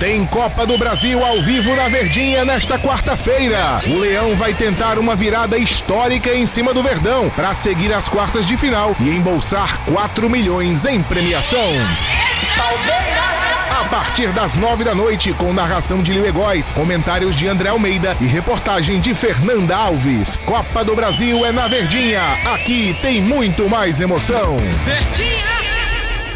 Tem Copa do Brasil ao vivo na Verdinha nesta quarta-feira. O Leão vai tentar uma virada histórica em cima do Verdão para seguir as quartas de final e embolsar 4 milhões em premiação. A partir das 9 da noite, com narração de Lio Egóis, comentários de André Almeida e reportagem de Fernanda Alves. Copa do Brasil é na Verdinha. Aqui tem muito mais emoção. Verdinha!